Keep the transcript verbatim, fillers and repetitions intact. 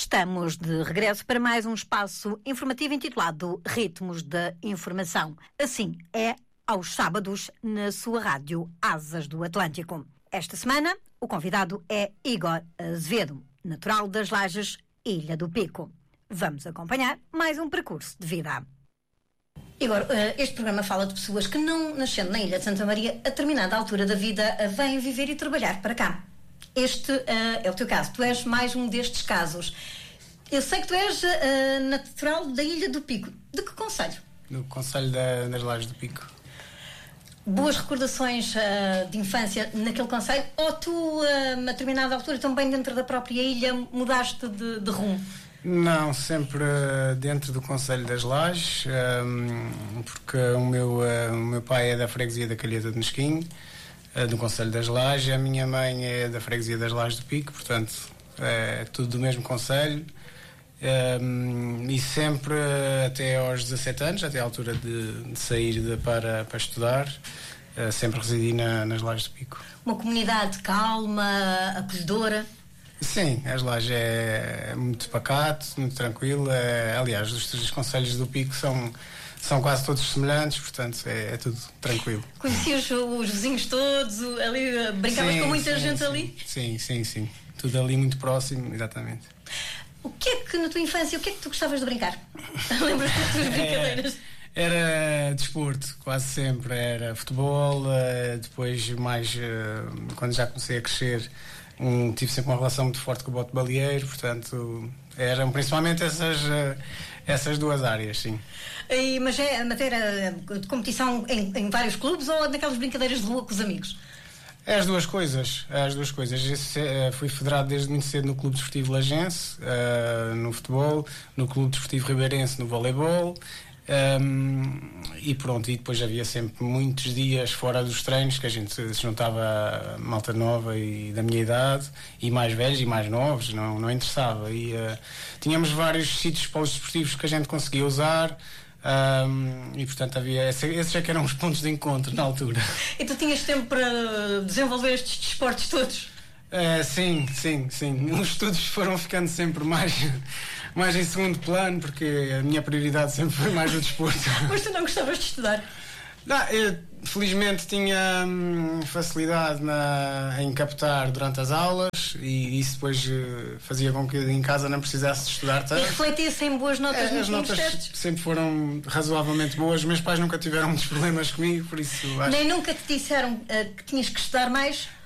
Estamos de regresso para mais um espaço informativo intitulado Ritmos da Informação. Assim é aos sábados na sua rádio Asas do Atlântico. Esta semana o convidado é Igor Azevedo, natural das Lajes, Ilha do Pico. Vamos acompanhar mais um percurso de vida. Igor, este programa fala de pessoas que não nascendo na Ilha de Santa Maria, a determinada altura da vida, vêm viver e trabalhar para cá. Este uh, é o teu caso. Tu és mais um destes casos. Eu sei que tu és uh, natural da Ilha do Pico. De que concelho? Do concelho da, das Lajes do Pico. Boas recordações uh, de infância naquele concelho? Ou tu, uh, a determinada altura, também dentro da própria ilha, mudaste de, de rumo? Não, sempre uh, dentro do concelho das Lajes, um, porque o meu, uh, o meu pai é da freguesia da Calheta de Mesquinho, do concelho das Lajes, a minha mãe é da freguesia das Lajes do Pico, portanto é tudo do mesmo concelho, um, e sempre até aos dezassete anos, até à altura de, de sair de, para, para estudar, uh, sempre residi na, nas Lajes do Pico. Uma comunidade calma, acolhedora? Sim, as Lajes é muito pacato, muito tranquilo, é, aliás, os três concelhos do Pico são São quase todos semelhantes, portanto é, é tudo tranquilo. Conhecias os vizinhos todos, ali, brincavas sim, com muita sim, gente sim. ali? Sim, sim, sim. Tudo ali muito próximo, exatamente. O que é que na tua infância, o que é que tu gostavas de brincar? Lembras-te das tuas brincadeiras? Era, era desporto, quase sempre. Era futebol, depois mais, quando já comecei a crescer, um, tive sempre uma relação muito forte com o bote baleeiro, portanto eram principalmente essas, essas duas áreas, sim. E, mas é a matéria de competição em, em vários clubes ou naquelas brincadeiras de rua com os amigos? É as duas coisas, é as duas coisas. Eu fui federado desde muito cedo no Clube Desportivo Lajense, uh, no futebol, no Clube Desportivo Ribeirense, no voleibol, um, e pronto, e depois havia sempre muitos dias fora dos treinos que a gente se juntava malta nova e da minha idade, e mais velhos e mais novos, não, não interessava. E uh, tínhamos vários sítios desportivos que a gente conseguia usar. Um, e portanto havia esse, esses é que eram os pontos de encontro na altura. E tu tinhas tempo para desenvolver estes desportos todos? Uh, sim, sim, sim. Os estudos foram ficando sempre mais, mais em segundo plano, porque a minha prioridade sempre foi mais o desporto. Mas tu não gostavas de estudar? Não, eu felizmente tinha hum, facilidade na, em captar durante as aulas, e isso depois uh, fazia com que em casa não precisasse de estudar tanto. E refletia-se em boas notas é, nos As notas testes? Sempre foram razoavelmente boas. Meus pais nunca tiveram muitos problemas comigo, por isso acho... Nem nunca te disseram uh, que tinhas que estudar mais?